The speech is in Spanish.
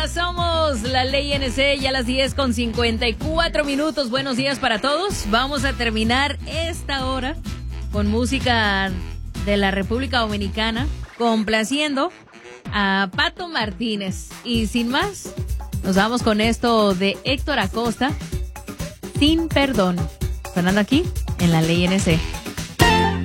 Somos la Ley NC, ya a las 10:54. Buenos días para todos. Vamos a terminar esta hora con música de la República Dominicana, complaciendo a Pato Martínez. Y sin más, nos vamos con esto de Héctor Acosta, Sin Perdón, sonando aquí en la Ley NC.